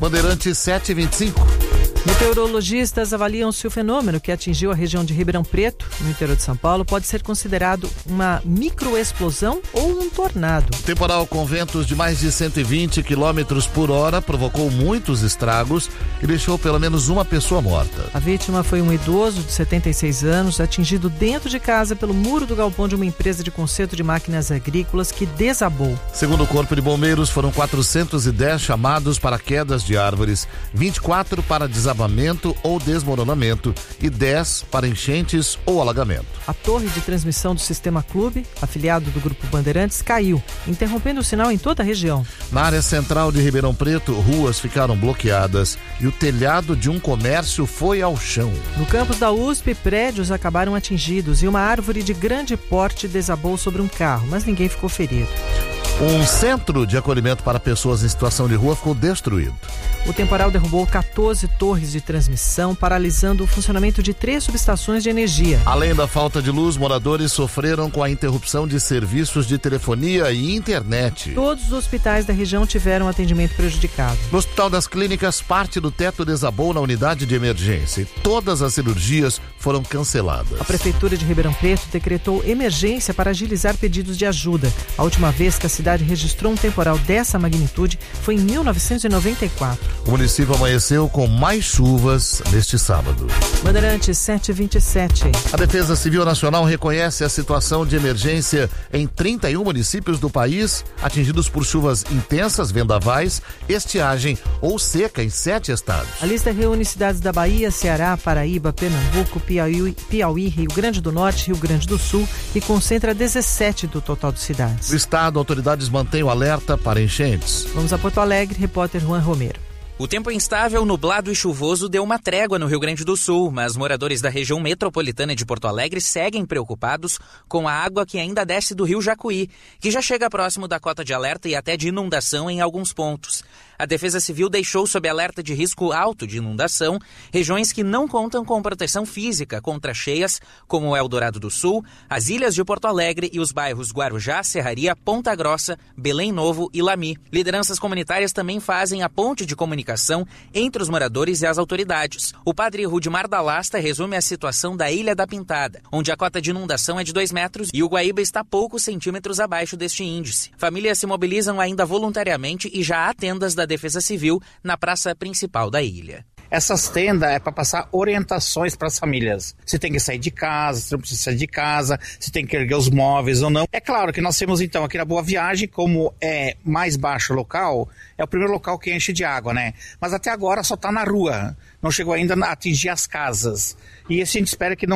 Bandeirantes 7h25. Meteorologistas avaliam se o fenômeno que atingiu a região de Ribeirão Preto, no interior de São Paulo, pode ser considerado uma microexplosão ou um tornado. O temporal com ventos de mais de 120 km por hora provocou muitos estragos e deixou pelo menos uma pessoa morta. A vítima foi um idoso de 76 anos, atingido dentro de casa pelo muro do galpão de uma empresa de conserto de máquinas agrícolas que desabou. Segundo o Corpo de Bombeiros, foram 410 chamados para quedas de árvores, 24 para desabamento ou desmoronamento e 10 para enchentes ou alagamento. A torre de transmissão do Sistema Clube, afiliado do Grupo Bandeirantes, caiu, interrompendo o sinal em toda a região. Na área central de Ribeirão Preto, ruas ficaram bloqueadas e o telhado de um comércio foi ao chão. No campus da USP, prédios acabaram atingidos e uma árvore de grande porte desabou sobre um carro, mas ninguém ficou ferido. Um centro de acolhimento para pessoas em situação de rua ficou destruído. O temporal derrubou 14 torres de transmissão, paralisando o funcionamento de 3 subestações de energia. Além da falta de luz, moradores sofreram com a interrupção de serviços de telefonia e internet. Todos os hospitais da região tiveram atendimento prejudicado. No Hospital das Clínicas, parte do teto desabou na unidade de emergência e todas as cirurgias foram canceladas. A Prefeitura de Ribeirão Preto decretou emergência para agilizar pedidos de ajuda. A última vez que a cidade registrou um temporal dessa magnitude foi em 1994. O município amanheceu com mais chuvas neste sábado. Bandeirantes 7h27. A Defesa Civil Nacional reconhece a situação de emergência em 31 municípios do país, atingidos por chuvas intensas, vendavais, estiagem ou seca em 7 estados. A lista reúne cidades da Bahia, Ceará, Paraíba, Pernambuco, Piauí, Rio Grande do Norte, Rio Grande do Sul e concentra 17 do total de cidades. No estado, autoridades mantêm o alerta para enchentes. Vamos a Porto Alegre, repórter Juan Romero. O tempo instável, nublado e chuvoso deu uma trégua no Rio Grande do Sul, mas moradores da região metropolitana de Porto Alegre seguem preocupados com a água que ainda desce do rio Jacuí, que já chega próximo da cota de alerta e até de inundação em alguns pontos. A Defesa Civil deixou sob alerta de risco alto de inundação regiões que não contam com proteção física contra cheias, como o Eldorado do Sul, as ilhas de Porto Alegre e os bairros Guarujá, Serraria, Ponta Grossa, Belém Novo e Lami. Lideranças comunitárias também fazem a ponte de comunicação entre os moradores e as autoridades. O padre Rudimar da Lasta resume a situação da Ilha da Pintada, onde a cota de inundação é de 2 metros e o Guaíba está poucos centímetros abaixo deste índice. Famílias se mobilizam ainda voluntariamente e já há tendas da Defesa Civil na praça principal da ilha. Essas tendas é para passar orientações para as famílias. Se tem que sair de casa, se não precisa sair de casa, se tem que erguer os móveis ou não. É claro que nós temos então aqui na Boa Viagem, como é mais baixo o local, é o primeiro local que enche de água, né? Mas até agora só está na rua, não chegou ainda a atingir as casas. E esse a gente espera que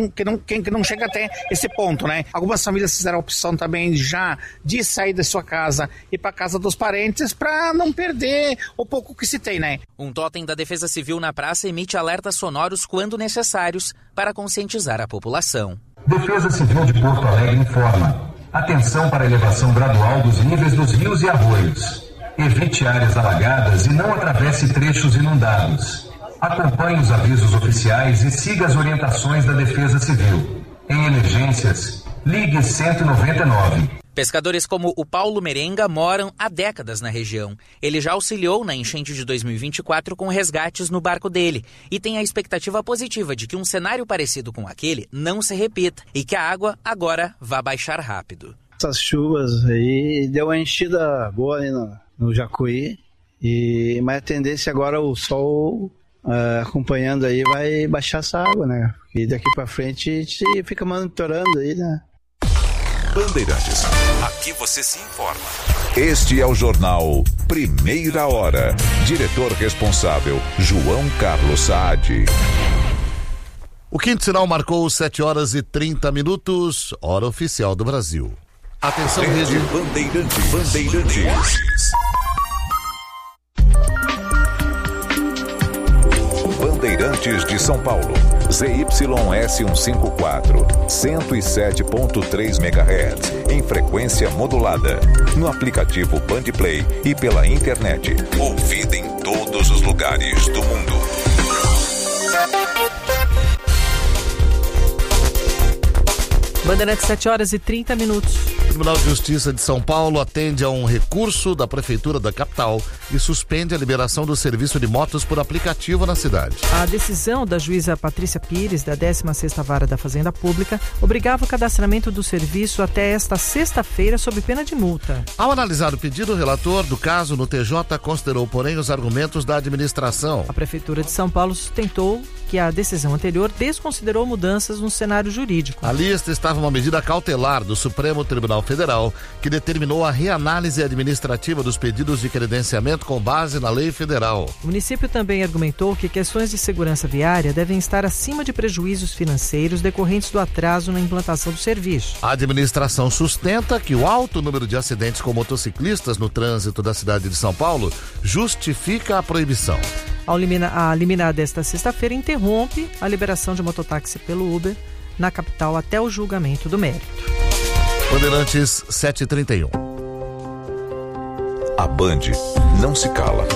não chegue até esse ponto, né? Algumas famílias fizeram a opção também já de sair da sua casa e para a casa dos parentes para não perder o pouco que se tem, né? Um totem da Defesa Civil na praça emite alertas sonoros quando necessários para conscientizar a população. Defesa Civil de Porto Alegre informa: atenção para a elevação gradual dos níveis dos rios e arroios. Evite áreas alagadas e não atravesse trechos inundados. Acompanhe os avisos oficiais e siga as orientações da Defesa Civil. Em emergências, ligue 199. Pescadores como o Paulo Merenga moram há décadas na região. Ele já auxiliou na enchente de 2024 com resgates no barco dele e tem a expectativa positiva de que um cenário parecido com aquele não se repita e que a água agora vá baixar rápido. Essas chuvas aí deu uma enchida boa ali no Jacuí, mas a tendência agora o sol acompanhando aí vai baixar essa água, né? E daqui pra frente a gente fica monitorando aí, né? Bandeirantes, aqui você se informa. Este é o jornal Primeira Hora. Diretor responsável, João Carlos Saad. O quinto sinal marcou 7h30, hora oficial do Brasil. Atenção, Rede Bandeirantes. Bandeirantes de São Paulo, ZYS154, 107.3 MHz, em frequência modulada, no aplicativo Bandplay e pela internet. Ouvida em todos os lugares do mundo. Bandeirantes 7h30. Tribunal de Justiça de São Paulo atende a um recurso da Prefeitura da capital e suspende a liberação do serviço de motos por aplicativo na cidade. A decisão da juíza Patrícia Pires, da 16ª Vara da Fazenda Pública, obrigava o cadastramento do serviço até esta sexta-feira sob pena de multa. Ao analisar o pedido, o relator do caso no TJ considerou, porém, os argumentos da administração. A Prefeitura de São Paulo sustentou que a decisão anterior desconsiderou mudanças no cenário jurídico. A lista estava uma medida cautelar do Supremo Tribunal Federal que determinou a reanálise administrativa dos pedidos de credenciamento com base na lei federal. O município também argumentou que questões de segurança viária devem estar acima de prejuízos financeiros decorrentes do atraso na implantação do serviço. A administração sustenta que o alto número de acidentes com motociclistas no trânsito da cidade de São Paulo justifica a proibição. A liminar desta sexta-feira interrompe a liberação de mototáxi pelo Uber na capital até o julgamento do mérito. Bandeirantes 7h31. A Band não se cala.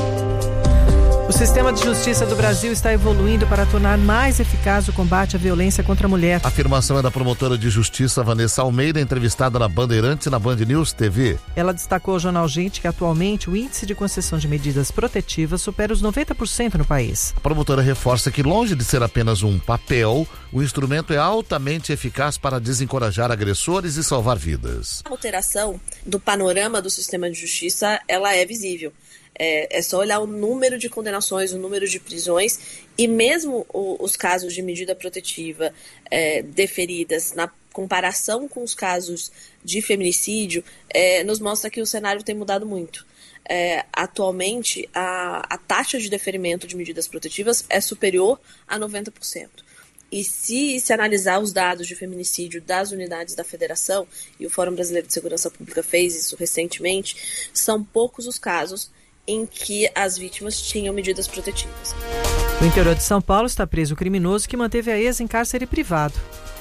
O sistema de justiça do Brasil está evoluindo para tornar mais eficaz o combate à violência contra a mulher. A afirmação é da promotora de justiça Vanessa Almeida, entrevistada na Bandeirantes e na Band News TV. Ela destacou ao jornal Gente que atualmente o índice de concessão de medidas protetivas supera os 90% no país. A promotora reforça que, longe de ser apenas um papel, o instrumento é altamente eficaz para desencorajar agressores e salvar vidas. A alteração do panorama do sistema de justiça, ela é visível. É só olhar o número de condenações, o número de prisões e mesmo os casos de medida protetiva deferidas na comparação com os casos de feminicídio, nos mostra que o cenário tem mudado muito. Atualmente, a taxa de deferimento de medidas protetivas é superior a 90%. E se analisar os dados de feminicídio das unidades da Federação, e o Fórum Brasileiro de Segurança Pública fez isso recentemente, são poucos os casos em que as vítimas tinham medidas protetivas. No interior de São Paulo está preso o criminoso que manteve a ex em cárcere privado.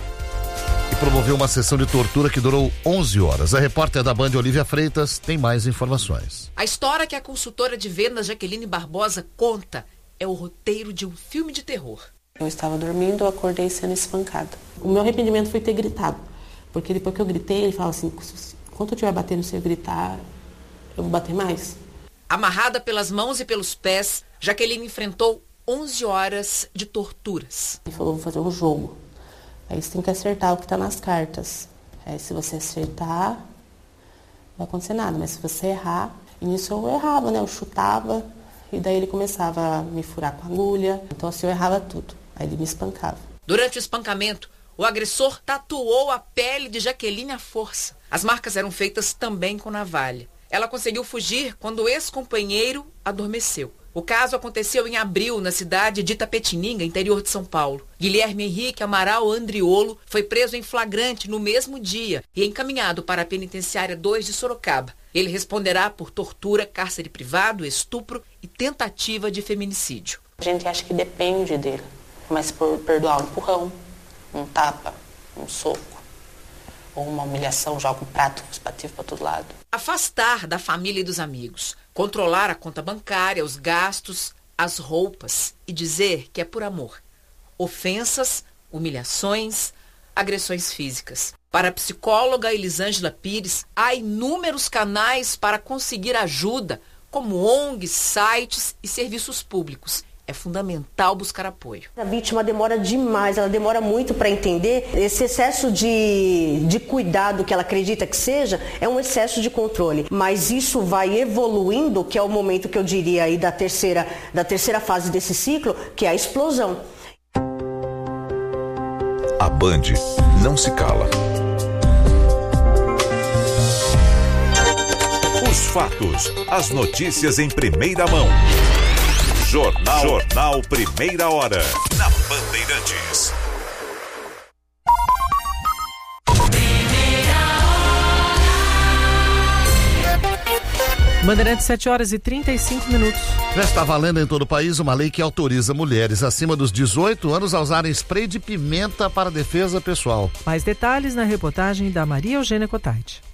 E promoveu uma sessão de tortura que durou 11 horas. A repórter da Band, Olivia Freitas, tem mais informações. A história que a consultora de vendas Jaqueline Barbosa conta é o roteiro de um filme de terror. Eu estava dormindo, eu acordei sendo espancada. O meu arrependimento foi ter gritado, porque depois que eu gritei, ele falou assim, quando eu estiver batendo, se eu gritar, eu vou bater mais. Amarrada pelas mãos e pelos pés, Jaqueline enfrentou 11 horas de torturas. Ele falou, vou fazer um jogo. Aí você tem que acertar o que está nas cartas. Aí se você acertar, não vai acontecer nada. Mas se você errar, e nisso eu errava, né? Eu chutava, e daí ele começava a me furar com a agulha. Então assim, eu errava tudo. Aí ele me espancava. Durante o espancamento, o agressor tatuou a pele de Jaqueline à força. As marcas eram feitas também com navalha. Ela conseguiu fugir quando o ex-companheiro adormeceu. O caso aconteceu em abril, na cidade de Itapetininga, interior de São Paulo. Guilherme Henrique Amaral Andriolo foi preso em flagrante no mesmo dia e encaminhado para a Penitenciária 2 de Sorocaba. Ele responderá por tortura, cárcere privado, estupro e tentativa de feminicídio. A gente acha que depende dele, mas por perdoar um empurrão, um tapa, um soco, ou uma humilhação, joga um prato espativo para todo lado. Afastar da família e dos amigos, controlar a conta bancária, os gastos, as roupas e dizer que é por amor. Ofensas, humilhações, agressões físicas. Para a psicóloga Elisângela Pires, há inúmeros canais para conseguir ajuda, como ONGs, sites e serviços públicos. É fundamental buscar apoio. A vítima demora demais, ela demora muito para entender. Esse excesso de cuidado que ela acredita que seja, é um excesso de controle. Mas isso vai evoluindo, que é o momento que eu diria aí da terceira fase desse ciclo, que é a explosão. A Band não se cala. Os fatos, as notícias em primeira mão. Jornal Primeira Hora, na Bandeirantes. Bandeirantes, 7h35. Já está valendo em todo o país uma lei que autoriza mulheres acima dos 18 anos a usarem spray de pimenta para defesa pessoal. Mais detalhes na reportagem da Maria Eugênia Cotaiti.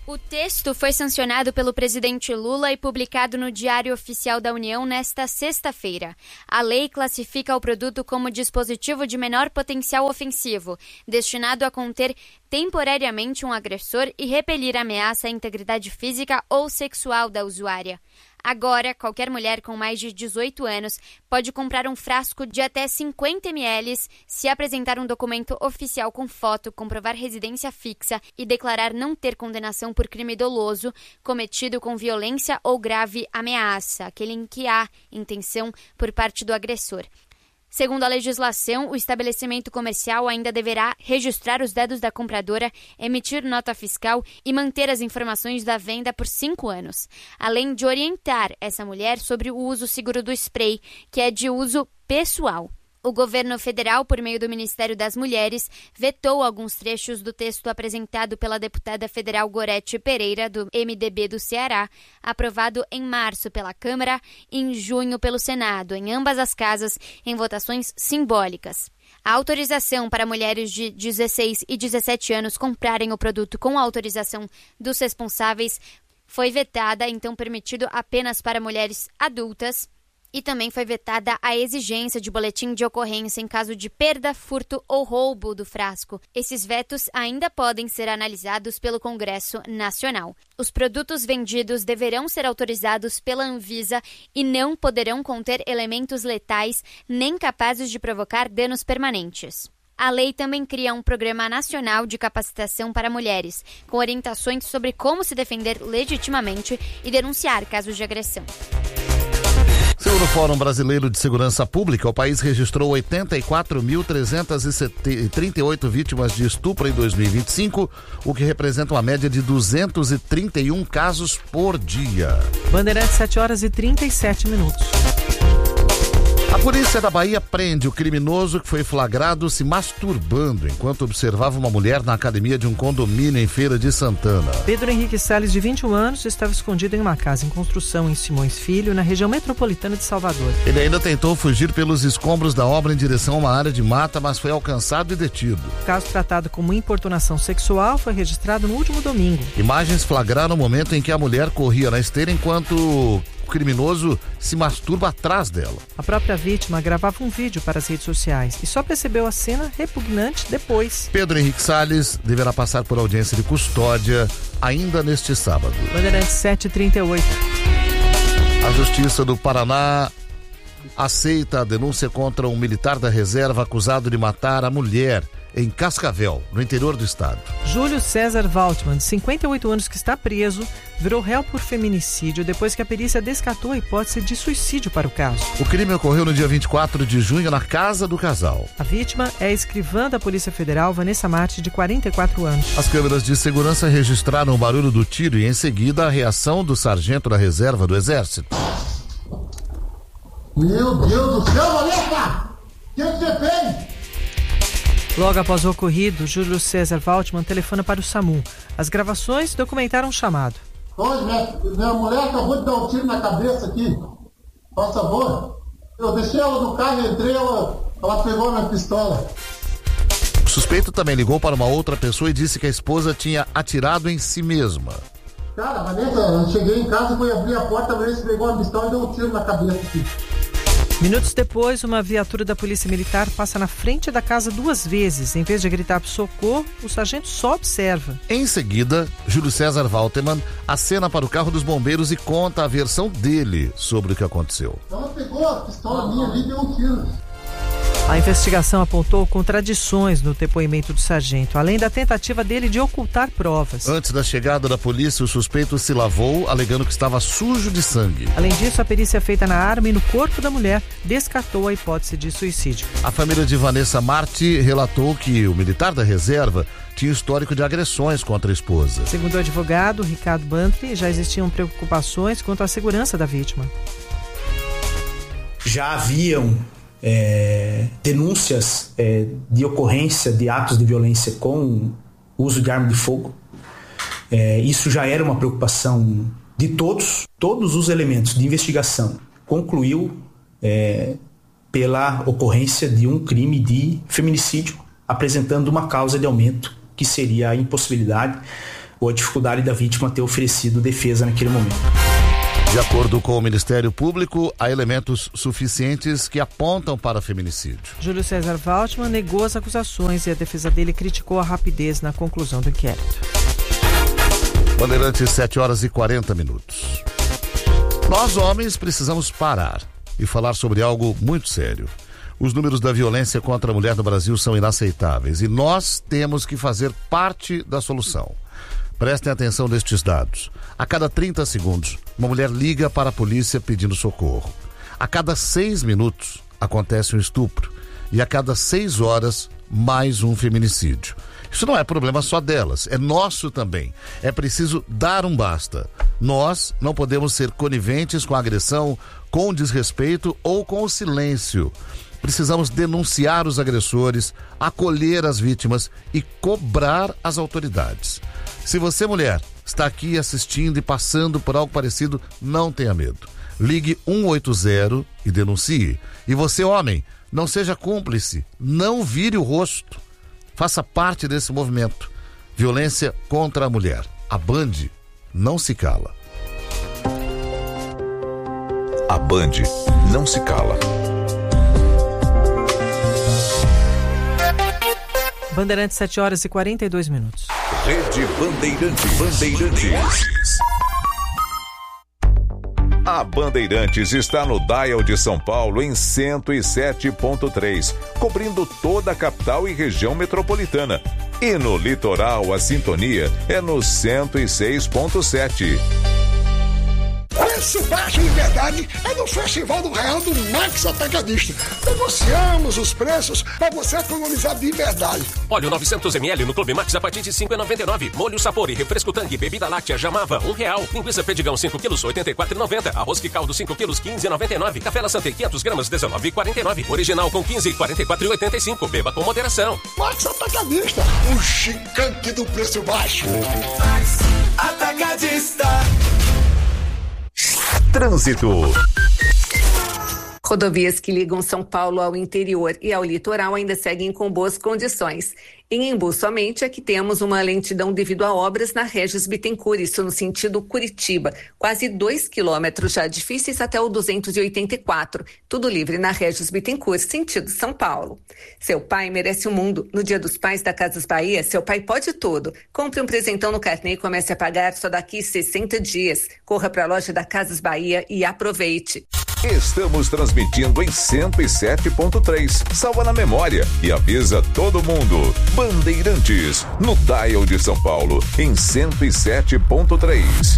O texto foi sancionado pelo presidente Lula e publicado no Diário Oficial da União nesta sexta-feira. A lei classifica o produto como dispositivo de menor potencial ofensivo, destinado a conter temporariamente um agressor e repelir ameaça à integridade física ou sexual da usuária. Agora, qualquer mulher com mais de 18 anos pode comprar um frasco de até 50 ml se apresentar um documento oficial com foto, comprovar residência fixa e declarar não ter condenação por crime doloso cometido com violência ou grave ameaça, aquele em que há intenção por parte do agressor. Segundo a legislação, o estabelecimento comercial ainda deverá registrar os dados da compradora, emitir nota fiscal e manter as informações da venda por 5 anos, além de orientar essa mulher sobre o uso seguro do spray, que é de uso pessoal. O governo federal, por meio do Ministério das Mulheres, vetou alguns trechos do texto apresentado pela deputada federal Gorete Pereira, do MDB do Ceará, aprovado em março pela Câmara e em junho pelo Senado, em ambas as casas, em votações simbólicas. A autorização para mulheres de 16 e 17 anos comprarem o produto com a autorização dos responsáveis foi vetada, então permitido apenas para mulheres adultas. E também foi vetada a exigência de boletim de ocorrência em caso de perda, furto ou roubo do frasco. Esses vetos ainda podem ser analisados pelo Congresso Nacional. Os produtos vendidos deverão ser autorizados pela Anvisa e não poderão conter elementos letais nem capazes de provocar danos permanentes. A lei também cria um programa nacional de capacitação para mulheres, com orientações sobre como se defender legitimamente e denunciar casos de agressão. Segundo o Fórum Brasileiro de Segurança Pública, o país registrou 84.338 vítimas de estupro em 2025, o que representa uma média de 231 casos por dia. Bandeirantes, 7h37. A polícia da Bahia prende o criminoso que foi flagrado se masturbando enquanto observava uma mulher na academia de um condomínio em Feira de Santana. Pedro Henrique Salles, de 21 anos, estava escondido em uma casa em construção em Simões Filho, na região metropolitana de Salvador. Ele ainda tentou fugir pelos escombros da obra em direção a uma área de mata, mas foi alcançado e detido. O caso, tratado como importunação sexual, foi registrado no último domingo. Imagens flagraram o momento em que a mulher corria na esteira enquanto o criminoso se masturba atrás dela. A própria vítima gravava um vídeo para as redes sociais e só percebeu a cena repugnante depois. Pedro Henrique Salles deverá passar por audiência de custódia ainda neste sábado. Bandeirantes, 7h38. A Justiça do Paraná aceita a denúncia contra um militar da reserva acusado de matar a mulher em Cascavel, no interior do estado. Júlio César Waltman, de 58 anos, que está preso, virou réu por feminicídio depois que a perícia descartou a hipótese de suicídio para o caso. O crime ocorreu no dia 24 de junho na casa do casal. A vítima é a escrivã da Polícia Federal, Vanessa Marte, de 44 anos. As câmeras de segurança registraram o barulho do tiro e, em seguida, a reação do sargento da reserva do Exército. Meu Deus do céu, Vanessa! O que você fez? Logo após o ocorrido, Júlio César Waltman telefona para o SAMU. As gravações documentaram o chamado. Oi, minha mulher acabou de dar um tiro na cabeça aqui. Por favor. Eu deixei ela no carro e entrei, ela pegou minha pistola. O suspeito também ligou para uma outra pessoa e disse que a esposa tinha atirado em si mesma. Cara, Vanessa, eu cheguei em casa, fui abrir a porta, a Vanessa pegou uma pistola e deu um tiro na cabeça aqui. Minutos depois, uma viatura da Polícia Militar passa na frente da casa 2 vezes. Em vez de gritar por socorro, o sargento só observa. Em seguida, Júlio César Walterman acena para o carro dos bombeiros e conta a versão dele sobre o que aconteceu. Ela pegou a pistola minha ali e deu um tiro. A investigação apontou contradições no depoimento do sargento, além da tentativa dele de ocultar provas. Antes da chegada da polícia, o suspeito se lavou, alegando que estava sujo de sangue. Além disso, a perícia feita na arma e no corpo da mulher descartou a hipótese de suicídio. A família de Vanessa Marte relatou que o militar da reserva tinha histórico de agressões contra a esposa. Segundo o advogado Ricardo Bantri, já existiam preocupações quanto à segurança da vítima. Já haviam denúncias de ocorrência de atos de violência com uso de arma de fogo. Isso já era uma preocupação de todos os elementos de investigação. Concluiu pela ocorrência de um crime de feminicídio, apresentando uma causa de aumento, que seria a impossibilidade ou a dificuldade da vítima ter oferecido defesa naquele momento. De acordo com o Ministério Público, há elementos suficientes que apontam para feminicídio. Júlio César Waltman negou as acusações e a defesa dele criticou a rapidez na conclusão do inquérito. Bandeirantes, 7h40. Nós, homens, precisamos parar e falar sobre algo muito sério. Os números da violência contra a mulher no Brasil são inaceitáveis e nós temos que fazer parte da solução. Prestem atenção nestes dados. A cada 30 segundos, uma mulher liga para a polícia pedindo socorro. A cada 6 minutos, acontece um estupro. E a cada 6 horas, mais um feminicídio. Isso não é problema só delas, é nosso também. É preciso dar um basta. Nós não podemos ser coniventes com a agressão, com o desrespeito ou com o silêncio. Precisamos denunciar os agressores, acolher as vítimas e cobrar as autoridades. Se você, mulher, está aqui assistindo e passando por algo parecido, não tenha medo. Ligue 180 e denuncie. E você, homem, não seja cúmplice, não vire o rosto. Faça parte desse movimento. Violência contra a mulher. A Band não se cala. A Band não se cala. Bandeirantes, 7h42. Rede Bandeirantes. A Bandeirantes está no Dial de São Paulo em 107.3, cobrindo toda a capital e região metropolitana. E no litoral, a sintonia é no 106.7. Preço baixo de verdade é no Festival do Real do Max Atacadista. Negociamos os preços para você economizar de verdade. Óleo 900ml no Clube Max a partir de R$ 5,99. Molho Sapor e refresco Tang, bebida láctea Jamava, R$1. Linguiça Perdigão 5 kg, R$ 84,90. Arroz que caldo 5 kg, R$ 15,99. Café La Santé 500 gramas, R$ 19,49. Original com 15, R$ 44,85. Beba com moderação. Max Atacadista, o gigante do preço baixo. Max Atacadista. Trânsito. Rodovias que ligam São Paulo ao interior e ao litoral ainda seguem com boas condições. Em Embu somente é que temos uma lentidão devido a obras na Regis Bittencourt, isso no sentido Curitiba. Quase 2 quilômetros já difíceis até o 284. Tudo livre na Regis Bittencourt, sentido São Paulo. Seu pai merece o mundo. No Dia dos Pais da Casas Bahia, seu pai pode tudo. Compre um presentão no carnê e comece a pagar só daqui 60 dias. Corra para a loja da Casas Bahia e aproveite. Estamos transmitindo em 107.3. Salva na memória e avisa todo mundo. Bandeirantes, no Dial de São Paulo, em 107.3.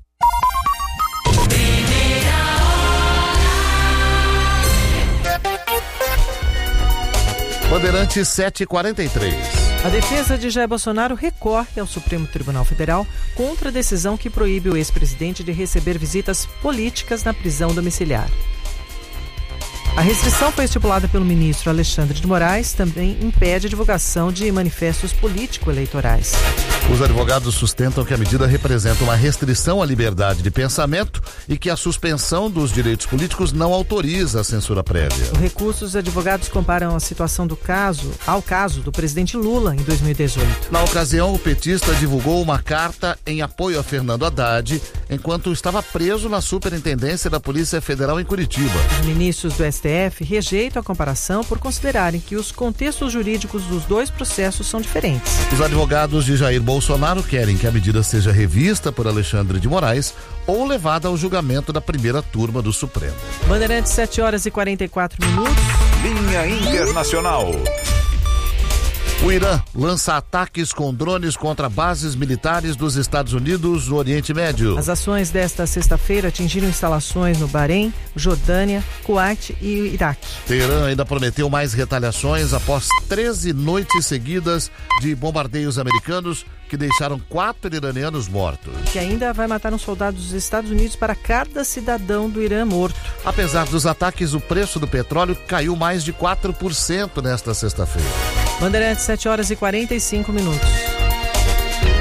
Bandeirantes, 7h43. A defesa de Jair Bolsonaro recorre ao Supremo Tribunal Federal contra a decisão que proíbe o ex-presidente de receber visitas políticas na prisão domiciliar. A restrição foi estipulada pelo ministro Alexandre de Moraes, também impede a divulgação de manifestos político-eleitorais. Os advogados sustentam que a medida representa uma restrição à liberdade de pensamento e que a suspensão dos direitos políticos não autoriza a censura prévia. No recurso, os advogados comparam a situação do caso ao caso do presidente Lula em 2018. Na ocasião, o petista divulgou uma carta em apoio a Fernando Haddad, enquanto estava preso na Superintendência da Polícia Federal em Curitiba. Os ministros do STF rejeitam a comparação por considerarem que os contextos jurídicos dos dois processos são diferentes. Os advogados de Jair Bolsonaro querem que a medida seja revista por Alexandre de Moraes ou levada ao julgamento da primeira turma do Supremo. Bandeirantes, 7h44. Linha Internacional. O Irã lança ataques com drones contra bases militares dos Estados Unidos no Oriente Médio. As ações desta sexta-feira atingiram instalações no Bahrein, Jordânia, Kuwait e Iraque. Teherã ainda prometeu mais retaliações após 13 noites seguidas de bombardeios americanos que deixaram 4 iranianos mortos. Que ainda vai matar um soldado dos Estados Unidos para cada cidadão do Irã morto. Apesar dos ataques, o preço do petróleo caiu mais de 4% nesta sexta-feira. Bandeirantes, 7h45.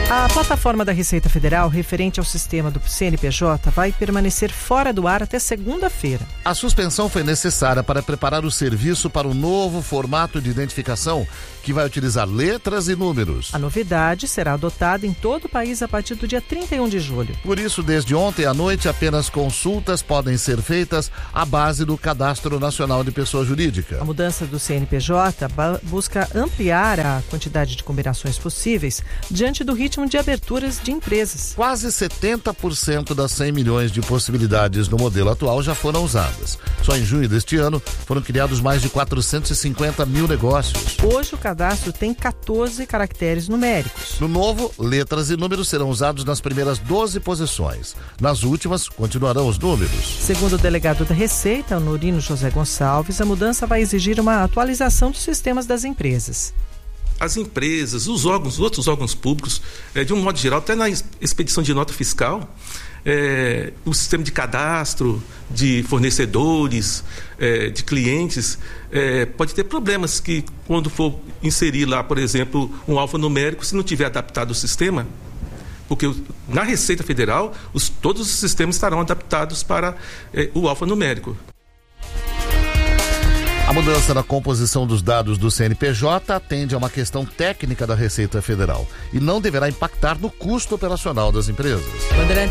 A plataforma da Receita Federal referente ao sistema do CNPJ vai permanecer fora do ar até segunda-feira. A suspensão foi necessária para preparar o serviço para o novo formato de identificação que vai utilizar letras e números. A novidade será adotada em todo o país a partir do dia 31 de julho. Por isso, desde ontem à noite, apenas consultas podem ser feitas à base do Cadastro Nacional de Pessoa Jurídica. A mudança do CNPJ busca ampliar a quantidade de combinações possíveis diante do ritmo de aberturas de empresas. Quase 70% das 100 milhões de possibilidades no modelo atual já foram usadas. Só em junho deste ano foram criados mais de 450 mil negócios. Hoje o cadastro tem 14 caracteres numéricos. No novo, letras e números serão usados nas primeiras 12 posições. Nas últimas, continuarão os números. Segundo o delegado da Receita, Honorino José Gonçalves, a mudança vai exigir uma atualização dos sistemas das empresas. As empresas, os outros órgãos públicos, de um modo geral, até na expedição de nota fiscal, o sistema de cadastro de fornecedores, de clientes, pode ter problemas que, quando for inserir lá, por exemplo, um alfanumérico, se não tiver adaptado o sistema, porque na Receita Federal, todos os sistemas estarão adaptados para o alfanumérico. A mudança na composição dos dados do CNPJ atende a uma questão técnica da Receita Federal e não deverá impactar no custo operacional das empresas. Bandeirantes,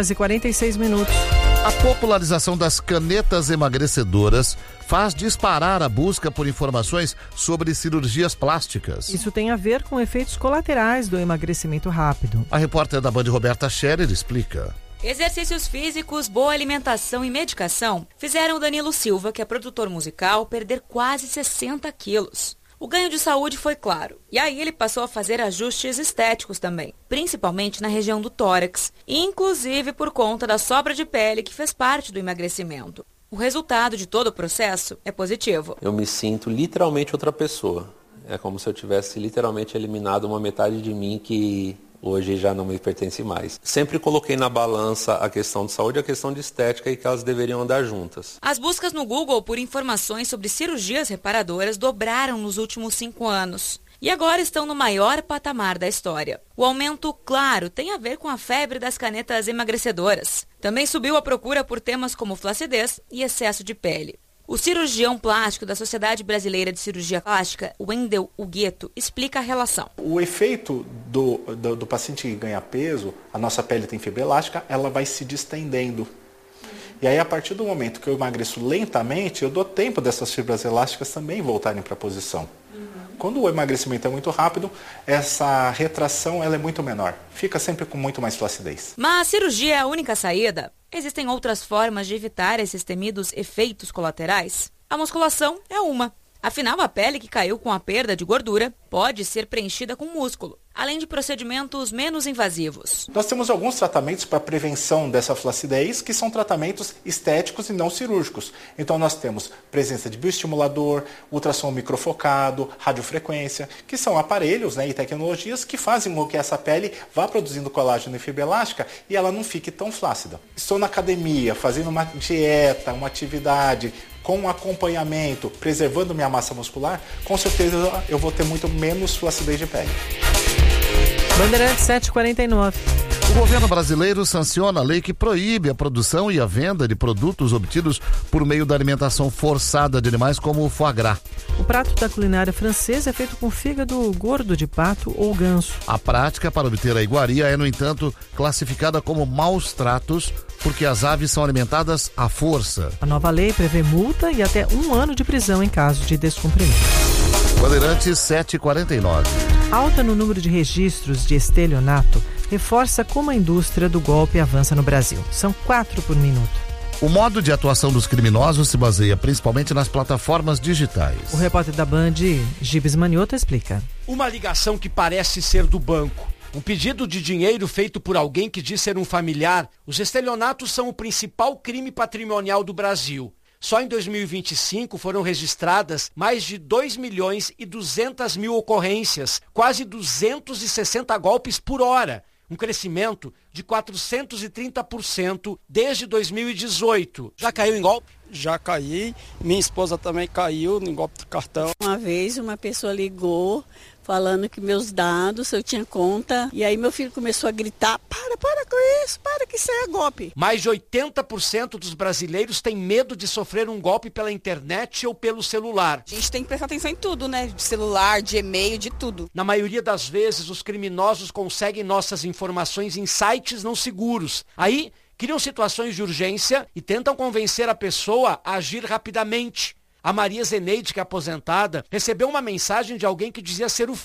7h46. A popularização das canetas emagrecedoras faz disparar a busca por informações sobre cirurgias plásticas. Isso tem a ver com efeitos colaterais do emagrecimento rápido. A repórter da Band, Roberta Scherer, explica. Exercícios físicos, boa alimentação e medicação fizeram o Danilo Silva, que é produtor musical, perder quase 60 quilos. O ganho de saúde foi claro, e aí ele passou a fazer ajustes estéticos também, principalmente na região do tórax, inclusive por conta da sobra de pele que fez parte do emagrecimento. O resultado de todo o processo é positivo. Eu me sinto literalmente outra pessoa. É como se eu tivesse literalmente eliminado uma metade de mim que hoje já não me pertence mais. Sempre coloquei na balança a questão de saúde e a questão de estética e que elas deveriam andar juntas. As buscas no Google por informações sobre cirurgias reparadoras dobraram nos últimos 5 anos. E agora estão no maior patamar da história. O aumento, claro, tem a ver com a febre das canetas emagrecedoras. Também subiu a procura por temas como flacidez e excesso de pele. O cirurgião plástico da Sociedade Brasileira de Cirurgia Plástica, Wendel Hugueto, explica a relação. O efeito do paciente que ganha peso, a nossa pele tem fibra elástica, ela vai se distendendo. E aí, a partir do momento que eu emagreço lentamente, eu dou tempo dessas fibras elásticas também voltarem para a posição. Quando o emagrecimento é muito rápido, essa retração ela é muito menor. Fica sempre com muito mais flacidez. Mas a cirurgia é a única saída? Existem outras formas de evitar esses temidos efeitos colaterais? A musculação é uma. Afinal, a pele que caiu com a perda de gordura pode ser preenchida com músculo, além de procedimentos menos invasivos. Nós temos alguns tratamentos para prevenção dessa flacidez, que são tratamentos estéticos e não cirúrgicos. Então nós temos presença de bioestimulador, ultrassom microfocado, radiofrequência, que são aparelhos, e tecnologias que fazem com que essa pele vá produzindo colágeno e fibra elástica e ela não fique tão flácida. Estou na academia, fazendo uma dieta, uma atividade, com um acompanhamento, preservando minha massa muscular, com certeza eu vou ter muito menos flacidez de pele. Bandeirantes, 7h49. O governo brasileiro sanciona a lei que proíbe a produção e a venda de produtos obtidos por meio da alimentação forçada de animais, como o foie gras. O prato da culinária francesa é feito com fígado gordo de pato ou ganso. A prática para obter a iguaria é, no entanto, classificada como maus tratos, porque as aves são alimentadas à força. A nova lei prevê multa e até 1 ano de prisão em caso de descumprimento. Bandeirantes, 7h49. Alta no número de registros de estelionato reforça como a indústria do golpe avança no Brasil. São 4 por minuto. O modo de atuação dos criminosos se baseia principalmente nas plataformas digitais. O repórter da Band, Gibes Manioto, explica. Uma ligação que parece ser do banco. Um pedido de dinheiro feito por alguém que diz ser um familiar. Os estelionatos são o principal crime patrimonial do Brasil. Só em 2025 foram registradas mais de 2.200.000 ocorrências, quase 260 golpes por hora, um crescimento de 430% desde 2018. Já caiu em golpe? Já caí, minha esposa também caiu no golpe do cartão. Uma vez uma pessoa ligou falando que meus dados, eu tinha conta, e aí meu filho começou a gritar, para com isso, para que isso é golpe. Mais de 80% dos brasileiros têm medo de sofrer um golpe pela internet ou pelo celular. A gente tem que prestar atenção em tudo, né? De celular, de e-mail, de tudo. Na maioria das vezes, os criminosos conseguem nossas informações em sites não seguros. Aí, criam situações de urgência e tentam convencer a pessoa a agir rapidamente. A Maria Zeneide, que é aposentada, recebeu uma mensagem de alguém que dizia ser o